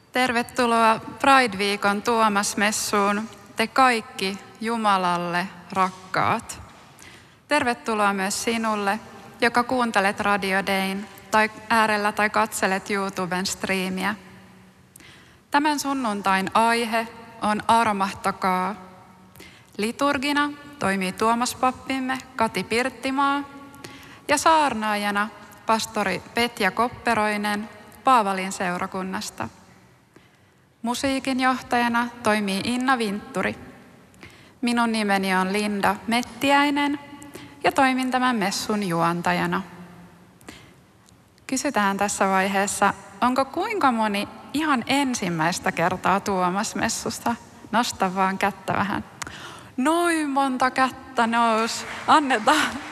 Tervetuloa Pride-viikon Tuomas-messuun, te kaikki Jumalalle rakkaat. Tervetuloa myös sinulle, joka kuuntelet Radio Dayn tai äärellä tai katselet YouTuben striimiä. Tämän sunnuntain aihe on Armahtakaa. Liturgina toimii Tuomas-pappimme Kati Pirttimaa ja saarnaajana pastori Petja Kopperoinen Paavalin seurakunnasta. Musiikinjohtajana toimii Inna Vintturi. Minun nimeni on Linda Mettiäinen ja toimin tämän messun juontajana. Kysytään tässä vaiheessa, onko kuinka moni ihan ensimmäistä kertaa Tuomas-messusta? Nosta vaan kättä vähän. Noin monta kättä nousi. Annetaan